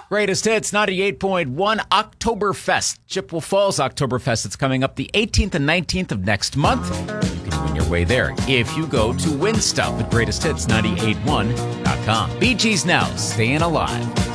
Greatest Hits 98.1 Oktoberfest. Chippewa Falls Oktoberfest. It's coming up the 18th and 19th of next month. You can win your way there if you go to Win Stuff at greatesthits981.com. Bee Gees now, staying alive.